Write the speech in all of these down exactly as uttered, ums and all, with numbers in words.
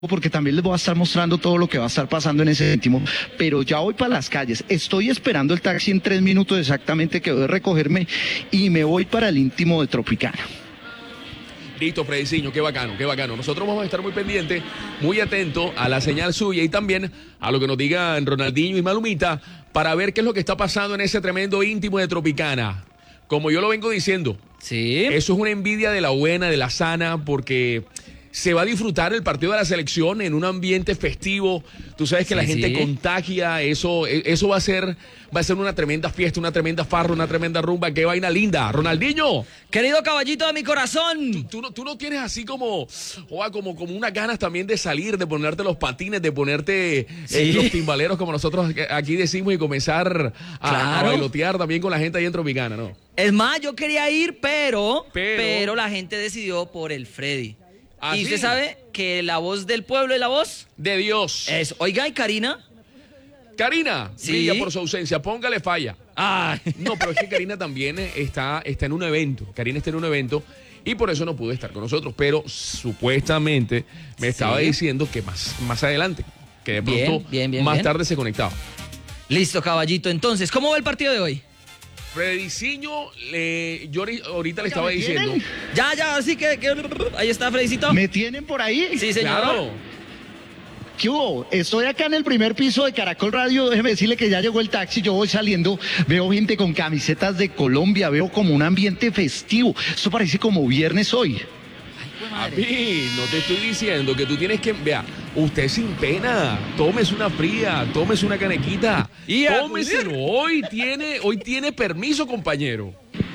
porque también les voy a estar mostrando todo lo que va a estar pasando en ese íntimo, pero ya voy para las calles, estoy esperando el taxi en tres minutos exactamente que voy a recogerme y me voy para el íntimo de Tropicana. Listo, Frediciño, qué bacano, qué bacano. Nosotros vamos a estar muy pendientes, muy atentos a la señal suya y también a lo que nos digan Ronaldinho y Malumita para ver qué es lo que está pasando en ese tremendo íntimo de Tropicana. Como yo lo vengo diciendo, sí, eso es una envidia de la buena, de la sana, porque se va a disfrutar el partido de la selección en un ambiente festivo. Tú sabes que sí, la gente sí. contagia, eso, eso va a ser, va a ser una tremenda fiesta, una tremenda farra, una tremenda rumba. Qué vaina linda. Ronaldinho. Querido caballito de mi corazón. Tú, tú, no, tú no tienes así como, oh, como, como unas ganas también de salir, de ponerte los patines, de ponerte sí. eh, los timbaleros, como nosotros aquí decimos, y comenzar a, claro. a bailotear también con la gente ahí en Tropicana, ¿no? Es más, yo quería ir, pero, pero, pero la gente decidió por el Freddy. ¿Ah, y sí? usted sabe que la voz del pueblo es la voz de Dios. Es, oiga, ¿y Karina? Karina, sí. brilla por su ausencia, póngale falla. Ah. No, pero es que Karina también está, está en un evento. Karina está en un evento y por eso no pudo estar con nosotros. Pero supuestamente me estaba sí. diciendo que más, más adelante, que de pronto bien, bien, bien, más bien. tarde se conectaba. Listo, caballito. Entonces, ¿cómo va el partido de hoy? Frediciño, le, yo ahorita le estaba diciendo. Ya, ya, así que, que ahí está, Fredicito. ¿Me tienen por ahí? Sí, señor. Claro. ¿Qué hubo? Estoy acá en el primer piso de Caracol Radio, déjeme decirle que ya llegó el taxi, yo voy saliendo, veo gente con camisetas de Colombia, veo como un ambiente festivo, esto parece como viernes hoy. Papi, no te estoy diciendo que tú tienes que... Vea, usted sin pena, tómese una fría, tómese una canequita, y tómeselo, hoy tiene, hoy tiene permiso, compañero.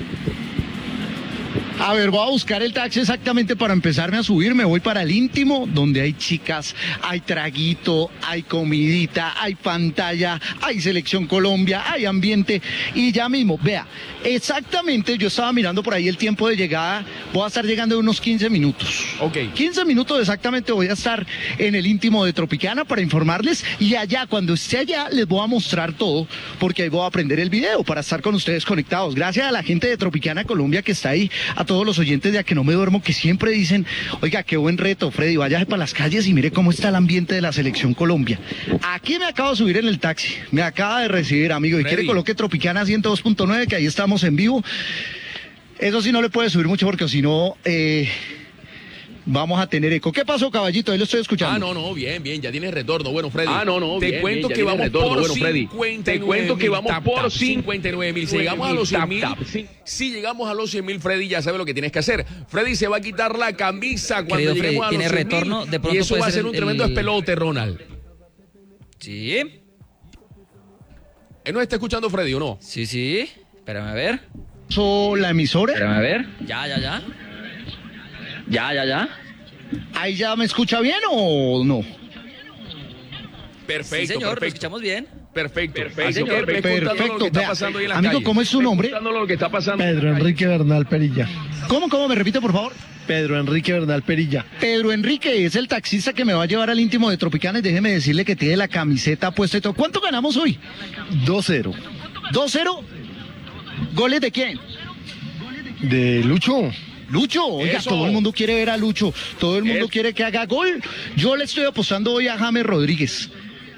A ver, voy a buscar el taxi exactamente para empezarme a subir. Me voy para el íntimo, donde hay chicas, hay traguito, hay comidita, hay pantalla, hay Selección Colombia, hay ambiente. Y ya mismo, vea, exactamente, yo estaba mirando por ahí el tiempo de llegada. Voy a estar llegando en unos quince minutos. Ok. quince minutos exactamente voy a estar en el íntimo de Tropicana para informarles. Y allá, cuando esté allá, les voy a mostrar todo, porque ahí voy a aprender el video para estar con ustedes conectados. Gracias a la gente de Tropicana Colombia que está ahí, a todos los oyentes de A Que No Me Duermo, que siempre dicen, oiga, qué buen reto, Freddy, váyase para las calles y mire cómo está el ambiente de la Selección Colombia. Aquí me acabo de subir en el taxi, me acaba de recibir, amigo, y Freddy. quiere coloque Tropicana ciento dos punto nueve, que ahí estamos en vivo. Eso sí no le puede subir mucho porque si no... Eh... vamos a tener eco. ¿Qué pasó, caballito? Ahí lo estoy escuchando. Ah, no, no, bien, bien, ya tienes retorno. Bueno, Freddy. Ah, no, no, te bien, cuento bien, que vamos retorno. por Bueno, Freddy, cincuenta y nueve te cuento que vamos tap, por tap, cincuenta y nueve mil. Si llegamos a los cien mil, tap, tap, sí. si llegamos a los cien mil, Freddy ya sabe lo que tienes que hacer. Freddy se va a quitar la camisa cuando Querido lleguemos Freddy, a los ¿tiene cien mil, retorno? De pronto y eso puede va a ser ser un el- tremendo el- despelote, Ronald. Sí, ¿Él nos está escuchando, Freddy, o no? sí, sí. Espérame a ver. ¿So, la emisora? Espérame a ver. Ya, ya, ya. Ya, ya, ya. ¿Ahí ya me escucha bien o no? Perfecto, Sí, señor, lo perfecto. escuchamos bien. Perfecto. Perfecto, Así que señor, ve contándonos lo que Perfecto, está vea, pasando ahí en las amigo, calles. ¿cómo es su nombre? Contando lo que está pasando. Pedro Enrique Bernal Perilla. ¿Cómo, cómo? ¿Me repite, por favor? Pedro Enrique Bernal Perilla. Pedro Enrique es el taxista que me va a llevar al íntimo de Tropicana y déjeme decirle que tiene la camiseta puesta y todo. ¿Cuánto ganamos hoy? dos cero. ¿dos cero? ¿Goles de quién? De Lucho. Lucho, oiga, Eso. todo el mundo quiere ver a Lucho, todo el mundo Es- quiere que haga gol. Yo le estoy apostando hoy a James Rodríguez.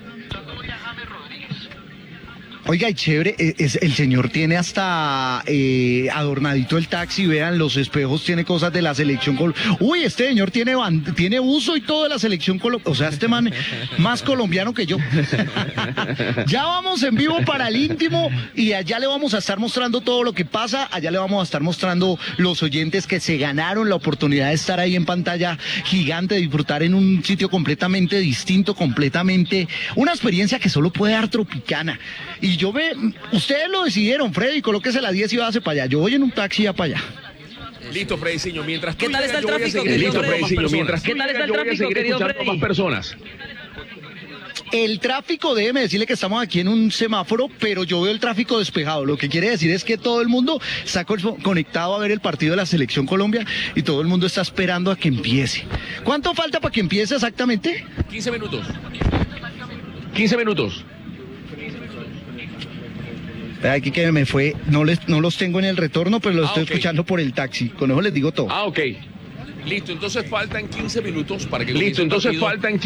Oiga, y chévere, eh, es, el señor tiene hasta eh, adornadito el taxi, vean, los espejos, tiene cosas de la selección col. Uy, este señor tiene, band- tiene uso y todo de la selección colombiana. O sea, este man más colombiano que yo. Ya vamos en vivo para el íntimo y allá le vamos a estar mostrando todo lo que pasa. Allá le vamos a estar mostrando los oyentes que se ganaron la oportunidad de estar ahí en pantalla gigante, de disfrutar en un sitio completamente distinto, completamente, una experiencia que solo puede dar Tropicana. Y yo ve, ustedes lo decidieron, Freddy, colóquese la diez y váyase para allá. Yo voy en un taxi ya para allá. Listo, Frediciño. Mientras tú ¿Qué tal llegas, está el yo voy a tráfico, seguir querido escuchando Freddy? más Frediciño, personas. mientras ¿Qué tú tal está llegas, el yo voy a tráfico, seguir querido escuchando Freddy? más personas. El tráfico, déjeme decirle que estamos aquí en un semáforo, pero yo veo el tráfico despejado. Lo que quiere decir es que todo el mundo está co- conectado a ver el partido de la Selección Colombia y todo el mundo está esperando a que empiece. ¿Cuánto falta para que empiece exactamente? quince minutos. quince minutos. Aquí que me fue, no les, no los tengo en el retorno, pero los Ah, estoy ok. escuchando por el taxi. Con eso les digo todo. Ah, ok. Listo, entonces faltan quince minutos para que Listo, comience el entonces partido. faltan